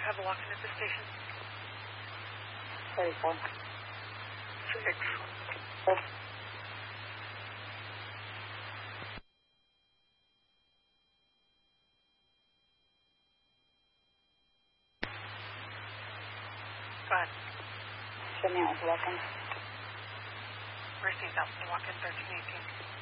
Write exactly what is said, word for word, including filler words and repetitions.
have a walk-in at the station? thirty-four. Six. Oh. Go ahead. Show me out with walk-in. Mercy's out to walk-in thirteen eighteen.